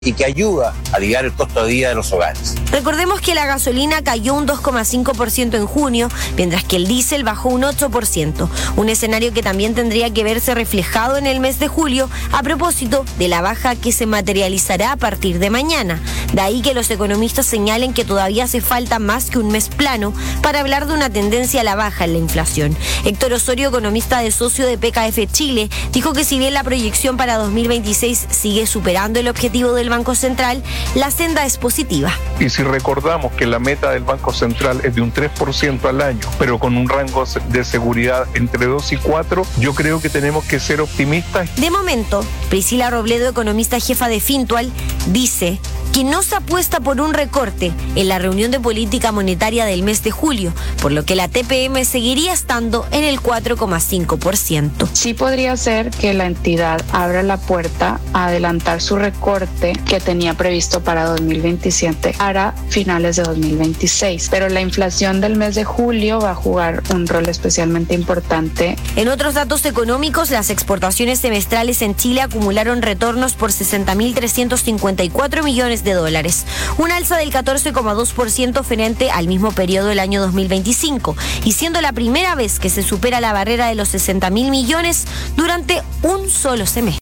y que ayuda a aliviar el costo de vida de los hogares. Recordemos que la gasolina cayó un 2,5% en junio, mientras que el diésel bajó un 8%, un escenario que también tendría que verse reflejado en el mes de julio a propósito de la baja que se materializará a partir de mañana. De ahí que los economistas señalen que todavía hace falta más que un mes plano para hablar de una tendencia a la baja en la inflación. Héctor Osorio, economista de socio de PKF Chile, dijo que si bien la proyección para 2026 sigue superando el objetivo del Banco Central, la senda es positiva. Y si recordamos que la meta del Banco Central es de un 3% al año, pero con un rango de seguridad entre 2 y 4, yo creo que tenemos que ser optimistas. De momento, Priscila Robledo, economista jefa de Fintual, dice que no se apuesta por un recorte en la reunión de política monetaria del mes de julio, por lo que la TPM seguiría estando en el 4,5%. Sí podría ser que la entidad abra la puerta a adelantar su recorte que tenía previsto para 2027 para finales de 2026, pero la inflación del mes de julio va a jugar un rol especialmente importante. En otros datos económicos, las exportaciones semestrales en Chile acumularon retornos por 60.354 millones de dólares, un alza del 14,2% frente al mismo periodo del año 2025, y siendo la primera vez que se supera la barrera de los 60.000 millones durante un solo semestre.